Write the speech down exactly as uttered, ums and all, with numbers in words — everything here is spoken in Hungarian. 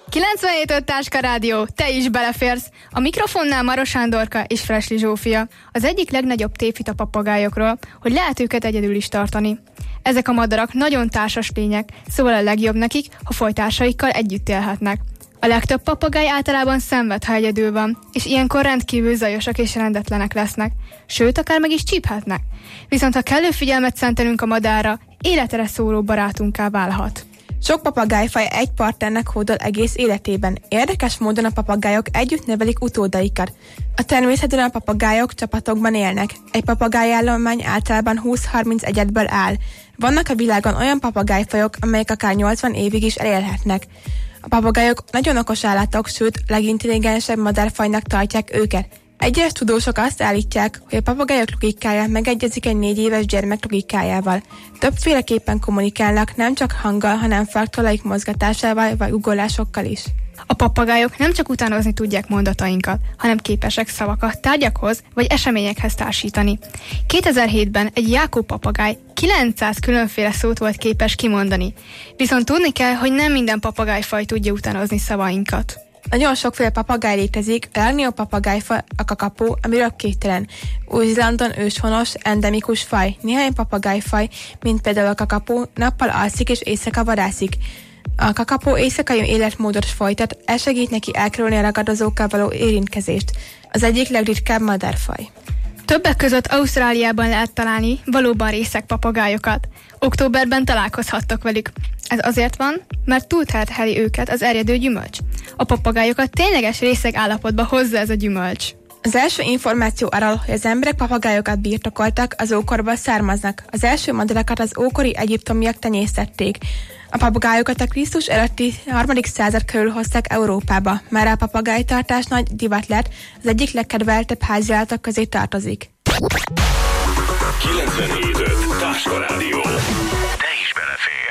kilencvenhét öt Táska Rádió, te is beleférsz. A mikrofonnál Maros Sándorka és Fresli Zsófia. Az egyik legnagyobb tévhit a papagájokról, hogy lehet őket egyedül is tartani. Ezek a madarak nagyon társas lények, szóval a legjobb nekik, ha folytársaikkal együtt élhetnek. A legtöbb papagáj általában szenved, ha egyedül van, és ilyenkor rendkívül zajosak és rendetlenek lesznek, sőt, akár meg is csíphetnek. Viszont ha kellő figyelmet szentelünk a madárra, életre szóló barátunká válhat. Sok papagájfaj egy partnernek hódol egész életében. Érdekes módon a papagájok együtt nevelik utódaikat. A természetben a papagájok csapatokban élnek. Egy papagájállomány általában húsz-harminc egyedből áll. Vannak a világon olyan papagájfajok, amelyek akár nyolcvan évig is elélhetnek. A papagájok nagyon okos állatok, sőt, legintelligensebb madárfajnak tartják őket. Egyes tudósok azt állítják, hogy a papagájok logikája megegyezik egy négy éves gyermek logikájával. Többféleképpen kommunikálnak, nem csak hanggal, hanem farktolaik mozgatásával vagy ugolásokkal is. A papagájok nem csak utánozni tudják mondatainkat, hanem képesek szavakat tárgyakhoz vagy eseményekhez társítani. kétezer-hétben egy Jákó papagáj kilencszáz különféle szót volt képes kimondani. Viszont tudni kell, hogy nem minden papagájfaj tudja utánozni szavainkat. Nagyon sokféle papagáj létezik, a legnagyobb papagájfaj a kakapó, ami röpkételen. Új-Zélandon őshonos, endemikus faj. Néhány papagájfaj, mint például a kakapó, nappal alszik és éjszaka vadászik. A kakapó éjszakai életmódot folytat, ez segít neki elkerülni a ragadozókkal való érintkezést. Az egyik legritkább madárfaj. Többek között Ausztráliában lehet találni valóban részeg papagájokat. Októberben találkozhattok velük. Ez azért van, mert túlterheli őket az erjedő gyümölcs. A papagájokat tényleges részeg állapotba hozza ez a gyümölcs. Az első információ arról, hogy az emberek papagájokat birtokoltak, az ókorból származnak. Az első madarakat az ókori egyiptomiak tenyésztették. A papagájokat a Krisztus előtti harmadik század körül hozták Európába. Már a papagájtartás nagy divat lett, az egyik legkedveltebb háziállatok közé tartozik. kilencvenhét öt Táska Rádió. Te is belefér.